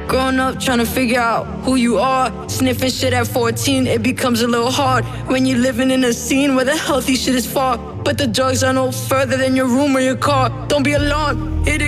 Growing up, trying to figure out who you are. Sniffing shit at 14, it becomes a little hard. When you're living in a scene where the healthy shit is far, but the drugs are no further than your room or your car. Don't be alarmed, it